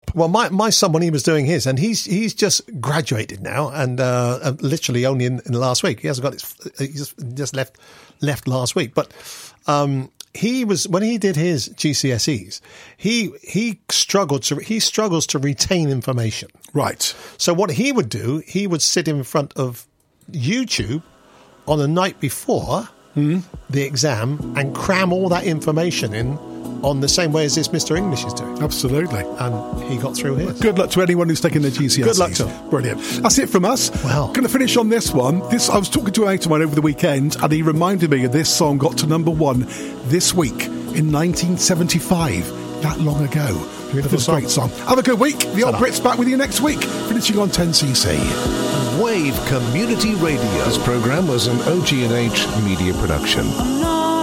Well, my son, when he was doing his, and he's just graduated now, and literally only in the last week. He hasn't got he just left last week. But he was, when he did his GCSEs, he struggles to retain information. Right. So what he would do, he would sit in front of YouTube on the night before the exam and cram all that information in on the same way as this Mr. English is doing. Absolutely. And he got through his. Good luck to anyone who's taking their GCSEs. Good luck to them. Brilliant. That's it from us. Well, going to finish on this one. I was talking to a mate of mine over the weekend, and he reminded me of this song got to number 1 this week in 1975. That long ago. Beautiful song. Great song. Have a good week. The Old Brits back with you next week. Finishing on 10cc. Wave Community Radio. This programme was an OG&H media production.